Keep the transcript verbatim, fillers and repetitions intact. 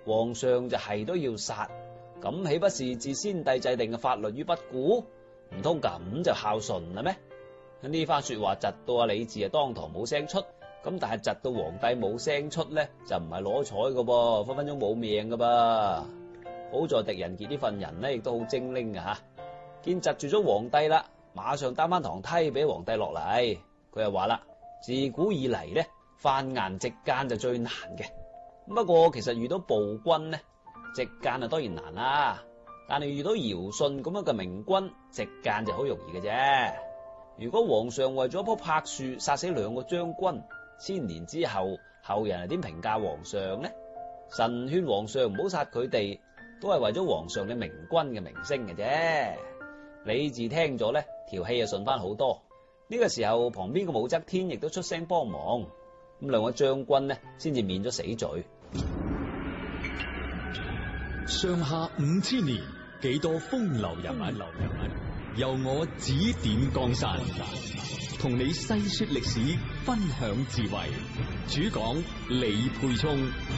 皇上就係都要殺，咁豈不是置先帝制定嘅法律於不顧？唔通咁就孝順啦咩？呢番說話窒到阿李治啊，當堂冇聲出。咁但係窒到皇帝冇聲出咧，就唔係攞彩噶噃，分分鐘冇命噶噃。好在狄仁傑呢份人咧，亦都好精靈噶吓，見窒住咗皇帝啦，馬上擔翻堂梯俾皇帝落嚟。佢又話啦，自古以嚟咧，犯顏直諫就最難嘅。不過其實遇到暴君咧，直諫啊當然難啦，但係遇到堯舜咁樣嘅明君，直諫就好容易嘅啫。如果皇上為咗一棵柏樹殺死兩個將軍，千年之後後人係點評價皇上呢？神勸皇上唔好殺佢哋，都係為咗皇上嘅明君嘅名聲嘅啫。李治聽咗咧，條氣就順翻好多。呢個時候旁邊嘅武則天亦都出聲幫忙，咁兩個將軍呢先至免咗死罪。 上下五千年，幾多風流人物，流人物由我指點江山，同你細說歷史，分享智慧。主講李沛聰。